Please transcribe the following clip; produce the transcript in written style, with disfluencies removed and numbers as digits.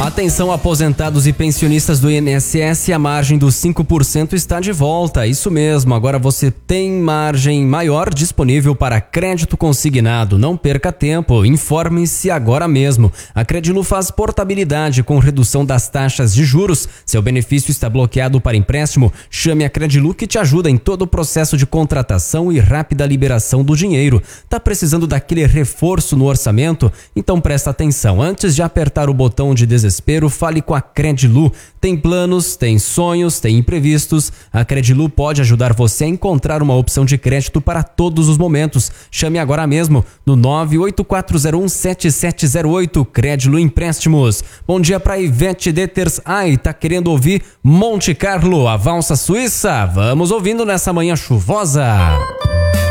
Atenção, aposentados e pensionistas do INSS, a margem dos 5% está de volta. Isso mesmo, agora você tem margem maior disponível para crédito consignado. Não perca tempo, informe-se agora mesmo. A Credilu faz portabilidade com redução das taxas de juros. Seu benefício está bloqueado para empréstimo? Chame a Credilu que te ajuda em todo o processo de contratação e rápida liberação do dinheiro. Tá precisando daquele reforço no orçamento? Então presta atenção. Antes de apertar o botão de desespero, fale com a Credilu. Tem planos, tem sonhos, tem imprevistos. A Credilu pode ajudar você a encontrar uma opção de crédito para todos os momentos. Chame agora mesmo no 984017708. Credilu Empréstimos. Bom dia para Ivete Deters. Ai, tá querendo ouvir Monte Carlo, a valsa suíça? Vamos ouvindo nessa manhã chuvosa.